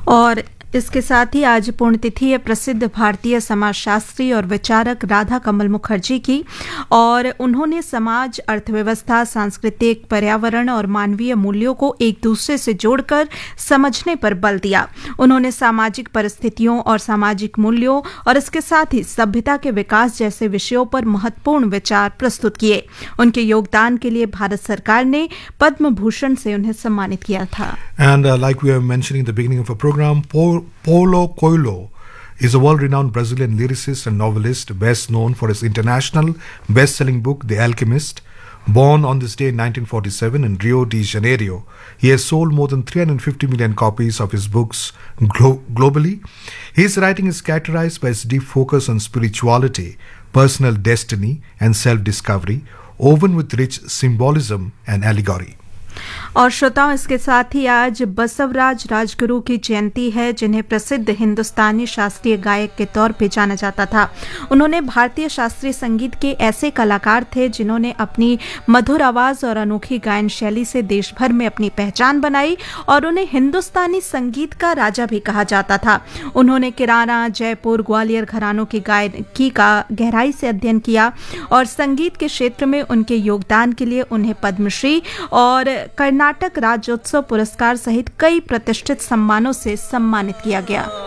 और इसके साथ ही आज पुण्यतिथि है प्रसिद्ध भारतीय समाजशास्त्री और विचारक राधा कमल मुखर्जी की, और उन्होंने समाज, अर्थव्यवस्था, सांस्कृतिक, पर्यावरण और मानवीय मूल्यों को एक दूसरे से जोड़कर समझने पर बल दिया। उन्होंने सामाजिक परिस्थितियों और सामाजिक मूल्यों और इसके साथ ही सभ्यता के विकास जैसे विषयों पर महत्वपूर्ण विचार प्रस्तुत किए। उनके योगदान के लिए भारत सरकार ने पद्म भूषण से उन्हें सम्मानित किया था। And like we were mentioning at the beginning of our program, Paulo Coelho is a world-renowned Brazilian lyricist and novelist, best known for his international best-selling book, The Alchemist. Born on this day in 1947 in Rio de Janeiro, he has sold more than 350 million copies of his books globally. His writing is characterized by its deep focus on spirituality, personal destiny, and self-discovery, woven with rich symbolism and allegory. और श्रोताओं, इसके साथ ही आज बसवराज राजगुरु की जयंती है, जिन्हें प्रसिद्ध हिंदुस्तानी शास्त्रीय गायक के तौर पे जाना जाता था। उन्होंने भारतीय शास्त्रीय संगीत के ऐसे कलाकार थे जिन्होंने अपनी मधुर आवाज और अनोखी गायन शैली से देश भर में अपनी पहचान बनाई, और उन्हें हिंदुस्तानी संगीत का राजा भी कहा जाता था। उन्होंने किराना, जयपुर, ग्वालियर घरानों की गायकी का गहराई से अध्ययन किया, और संगीत के क्षेत्र में उनके योगदान के लिए उन्हें पद्मश्री और कर्नाटक राज्योत्सव पुरस्कार सहित कई प्रतिष्ठित सम्मानों से सम्मानित किया गया।